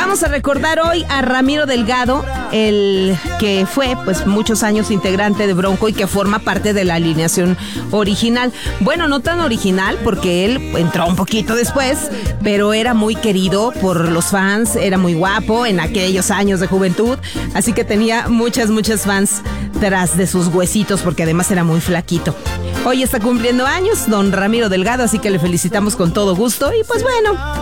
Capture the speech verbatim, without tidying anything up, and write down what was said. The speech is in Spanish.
Vamos a recordar hoy a Ramiro Delgado, el que fue pues muchos años integrante de Bronco y que forma parte de la alineación original. Bueno, no tan original porque él entró un poquito después, pero era muy querido por los fans, era muy guapo en aquellos años de juventud, así que tenía muchas, muchas fans tras de sus huesitos porque además era muy flaquito. Hoy está cumpliendo años don Ramiro Delgado, así que le felicitamos con todo gusto y pues bueno,